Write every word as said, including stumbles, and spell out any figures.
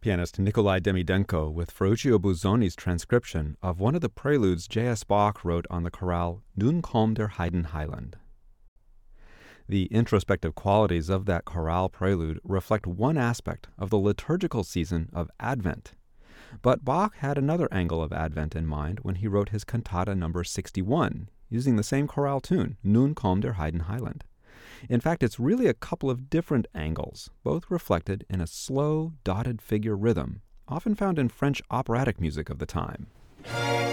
Pianist Nikolai Demidenko with Ferruccio Busoni's transcription of one of the preludes J S. Bach wrote on the chorale Nun kommt der Heiden Heiland. The introspective qualities of that chorale prelude reflect one aspect of the liturgical season of Advent. But Bach had another angle of Advent in mind when he wrote his cantata number sixty-one, using the same chorale tune, Nun kommt der Heiden Heiland. In fact, it's really a couple of different angles, both reflected in a slow, dotted figure rhythm, often found in French operatic music of the time.